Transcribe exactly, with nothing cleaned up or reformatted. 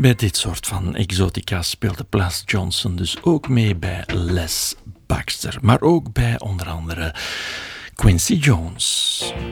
Bij dit soort van exotica speelde Plas Johnson dus ook mee bij Les Baxter, maar ook bij onder andere Quincy Jones.